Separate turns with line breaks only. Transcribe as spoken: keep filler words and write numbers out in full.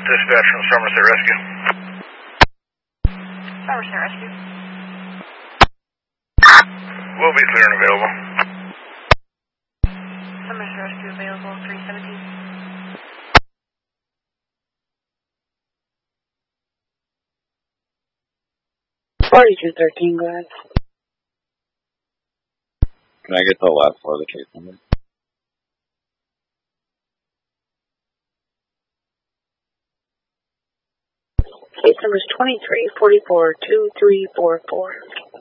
Dispatch from Somerset Rescue.
Somerset Rescue.
We'll be clear and available.
Somerset Rescue available, three seventeen.
forty-two thirteen, go ahead.
Can I get the last four of the case number?
Case number is twenty-three forty-four two three four four.